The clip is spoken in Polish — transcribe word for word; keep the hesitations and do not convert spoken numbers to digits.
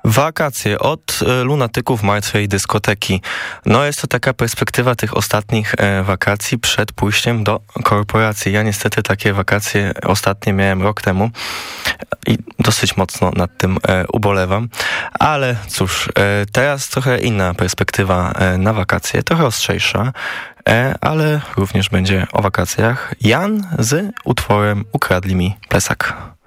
Wakacje od e, lunatyków martwej dyskoteki. No jest to taka perspektywa tych ostatnich e, wakacji przed pójściem do korporacji. Ja niestety takie wakacje ostatnie miałem rok temu i dosyć mocno nad tym e, ubolewam. Ale cóż, e, teraz trochę inna perspektywa e, na wakacje, trochę ostrzejsza, e, ale również będzie o wakacjach. Jan z utworem Ukradli mi plesak.